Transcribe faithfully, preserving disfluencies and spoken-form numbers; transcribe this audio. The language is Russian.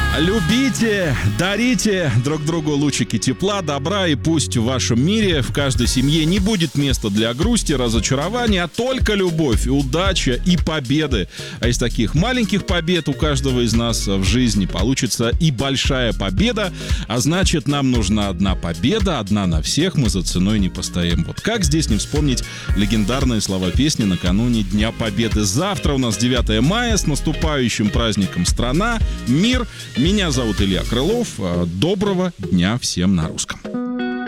Любите, дарите друг другу лучики тепла, добра, и пусть в вашем мире, в каждой семье не будет места для грусти, разочарования, а только любовь, удача и победы. А из таких маленьких побед у каждого из нас в жизни получится и большая победа, а значит, нам нужна одна победа, одна на всех, мы за ценой не постоим. Вот как здесь не вспомнить легендарные слова песни накануне Дня Победы? Завтра у нас девятое мая, с наступающим праздником страна, мир. Меня зовут Илья Крылов. Доброго дня всем на русском.